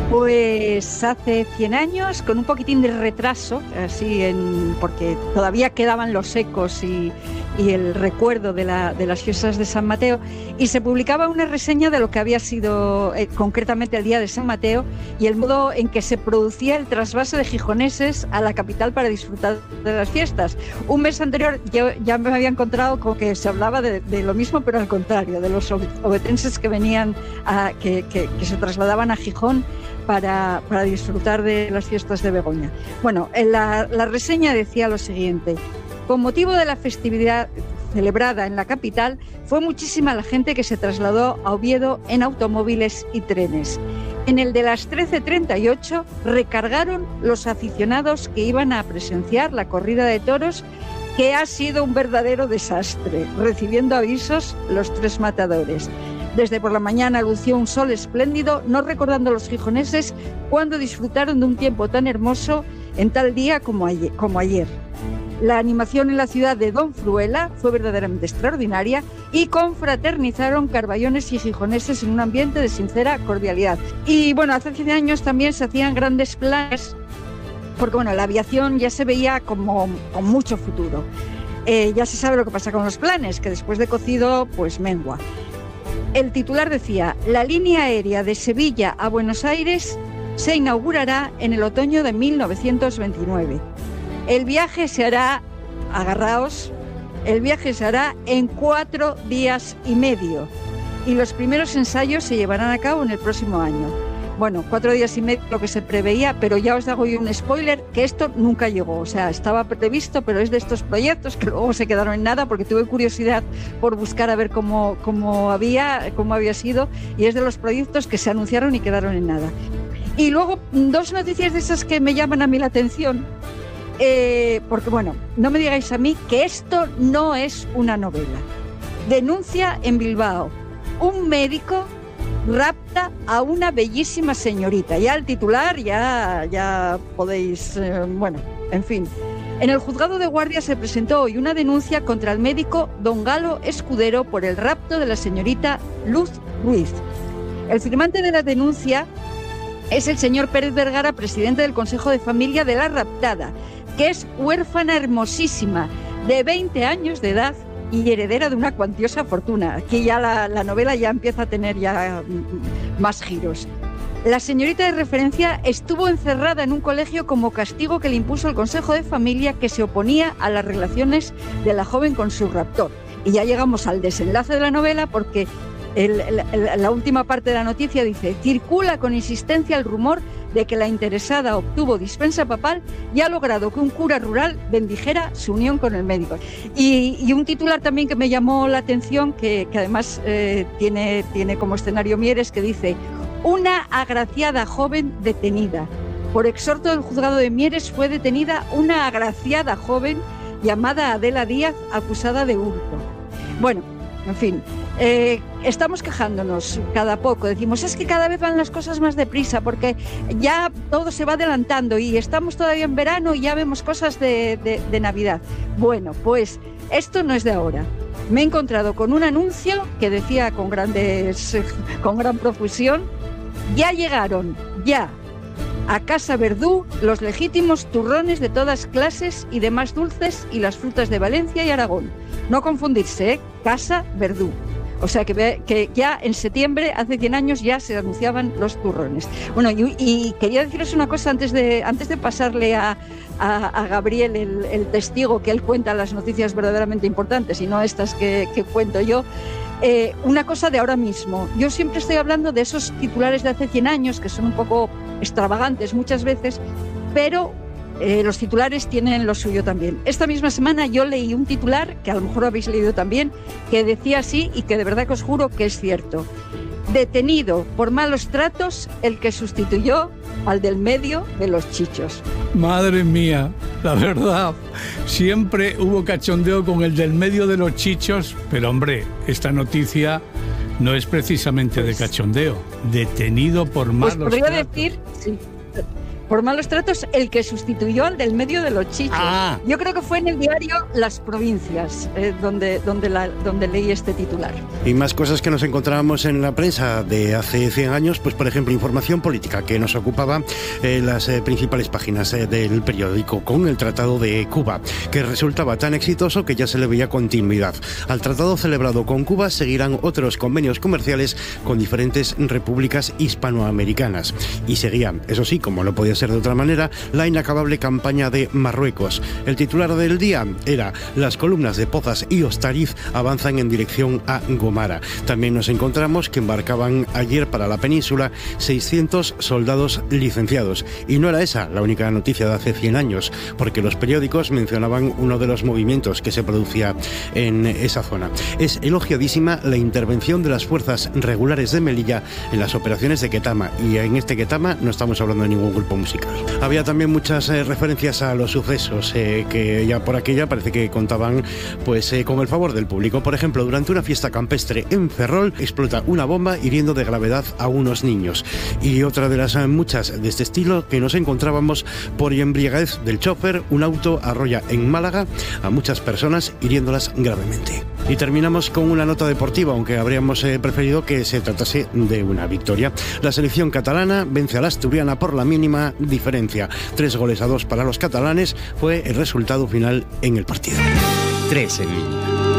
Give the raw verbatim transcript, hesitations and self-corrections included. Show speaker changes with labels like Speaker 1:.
Speaker 1: Pues hace cien años, con un poquitín de retraso, así en, porque todavía quedaban los ecos y, y el recuerdo de, la, de las fiestas de San Mateo, y se publicaba una reseña de lo que había sido eh, concretamente el día de San Mateo y el modo en que se producía el trasvase de gijoneses a la capital para disfrutar de las fiestas. Un mes anterior yo ya me había encontrado con que se hablaba de, de lo mismo, pero al contrario, de los obetenses que venían, a, que, que, que se trasladaban a Gijón Para, para disfrutar de las fiestas de Begoña. Bueno, en la, la reseña decía lo siguiente: con motivo de la festividad celebrada en la capital, fue muchísima la gente que se trasladó a Oviedo en automóviles y trenes. En el de las trece treinta y ocho recargaron los aficionados que iban a presenciar la corrida de toros, que ha sido un verdadero desastre, recibiendo avisos los tres matadores. Desde por la mañana lució un sol espléndido, no recordando a los gijoneses cuando disfrutaron de un tiempo tan hermoso en tal día como ayer, como ayer. La animación en la ciudad de Don Fruela fue verdaderamente extraordinaria y confraternizaron carballones y gijoneses en un ambiente de sincera cordialidad. Y bueno, hace cien años también se hacían grandes planes, porque bueno, la aviación ya se veía como con mucho futuro. Eh, ya se sabe lo que pasa con los planes, que después de cocido, pues mengua. El titular decía: la línea aérea de Sevilla a Buenos Aires se inaugurará en el otoño de mil novecientos veintinueve. El viaje se hará, agarraos, el viaje se hará en cuatro días y medio y los primeros ensayos se llevarán a cabo en el próximo año. Bueno, cuatro días y medio lo que se preveía, pero ya os hago yo un spoiler, que esto nunca llegó. O sea, estaba previsto, pero es de estos proyectos que luego se quedaron en nada, porque tuve curiosidad por buscar a ver cómo, cómo, había, cómo había sido, y es de los proyectos que se anunciaron y quedaron en nada. Y luego, dos noticias de esas que me llaman a mí la atención, eh, porque bueno, no me digáis a mí que esto no es una novela. Denuncia en Bilbao: un médico rapta a una bellísima señorita. Ya el titular, ya, ya podéis... Eh, bueno, en fin. En el juzgado de guardia se presentó hoy una denuncia contra el médico don Galo Escudero por el rapto de la señorita Luz Ruiz. El firmante de la denuncia es el señor Pérez Vergara, presidente del Consejo de Familia de la raptada, que es huérfana hermosísima, de veinte años de edad, y heredera de una cuantiosa fortuna. Aquí ya la, la novela ya empieza a tener ya más giros. La señorita de referencia estuvo encerrada en un colegio como castigo que le impuso el Consejo de Familia, que se oponía a las relaciones de la joven con su raptor. Y ya llegamos al desenlace de la novela, porque el, el, la última parte de la noticia dice: circula con insistencia el rumor de que la interesada obtuvo dispensa papal y ha logrado que un cura rural bendijera su unión con el médico. Y, y un titular también que me llamó la atención, que, que además eh, tiene, tiene como escenario Mieres, que dice: una agraciada joven detenida. Por exhorto del juzgado de Mieres fue detenida una agraciada joven llamada Adela Díaz, acusada de hurto. Bueno, en fin, eh, estamos quejándonos cada poco. Decimos, es que cada vez van las cosas más deprisa, porque ya todo se va adelantando y estamos todavía en verano y ya vemos cosas de, de, de Navidad. Bueno, pues esto no es de ahora. Me he encontrado con un anuncio que decía con, grandes, con gran profusión: ya llegaron, ya, a Casa Verdú, los legítimos turrones de todas clases y demás dulces y las frutas de Valencia y Aragón. No confundirse, ¿eh? Casa Verdú. O sea, que, que ya en septiembre, hace cien años, ya se anunciaban los turrones. Bueno, y, y quería deciros una cosa antes de, antes de pasarle a, a, a Gabriel el, el testigo, que él cuenta las noticias verdaderamente importantes y no estas que, que cuento yo. Eh, una cosa de ahora mismo. Yo siempre estoy hablando de esos titulares de hace cien años, que son un poco extravagantes muchas veces, pero eh, los titulares tienen lo suyo también. Esta misma semana yo leí un titular, que a lo mejor habéis leído también, que decía así, y que de verdad que os juro que es cierto: detenido por malos tratos el que sustituyó al del medio de los chichos.
Speaker 2: Madre mía, la verdad, siempre hubo cachondeo con el del medio de los chichos, pero hombre, esta noticia no es precisamente pues, de cachondeo. Detenido por malos
Speaker 1: pues podría
Speaker 2: tratos.
Speaker 1: decir, sí, por malos tratos, el que sustituyó al del medio de los chichos.
Speaker 3: Ah.
Speaker 1: Yo creo que fue en el diario Las Provincias eh, donde, donde, la, donde leí este titular.
Speaker 3: Y más cosas que nos encontrábamos en la prensa de hace cien años, pues por ejemplo, información política que nos ocupaba eh, las eh, principales páginas eh, del periódico, con el Tratado de Cuba, que resultaba tan exitoso que ya se le veía continuidad. Al tratado celebrado con Cuba seguirán otros convenios comerciales con diferentes repúblicas hispanoamericanas. Y seguían, eso sí, como no podía ser de otra manera, la inacabable campaña de Marruecos. El titular del día era: las columnas de Pozas y Ostariz avanzan en dirección a Gomara. También nos encontramos que embarcaban ayer para la península seiscientos soldados licenciados. Y no era esa la única noticia de hace cien años, porque los periódicos mencionaban uno de los movimientos que se producía en esa zona. Es elogiadísima la intervención de las fuerzas regulares de Melilla en las operaciones de Ketama, y en este Ketama no estamos hablando de ningún grupo musical. Había también muchas eh, referencias a los sucesos eh, que ya por aquella parece que contaban pues eh, con el favor del público. Por ejemplo, durante una fiesta campestre en Ferrol explota una bomba hiriendo de gravedad a unos niños. Y otra de las eh, muchas de este estilo que nos encontrábamos: por embriaguez del chofer, un auto arrolla en Málaga a muchas personas hiriéndolas gravemente. Y terminamos con una nota deportiva, aunque habríamos eh, preferido que se tratase de una victoria. La selección catalana vence a la asturiana por la mínima diferencia. Tres goles a dos para los catalanes fue el resultado final en el partido.
Speaker 4: Tres en línea.